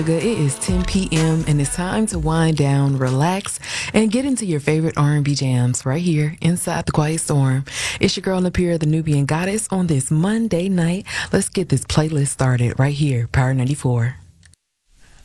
It is 10 p.m. and it's time to wind down, relax, and get into your favorite R&B jams right here inside the Quiet Storm. It's your girl Napira, the Nubian Goddess, on this Monday night. Let's get this playlist started right here, Power 94.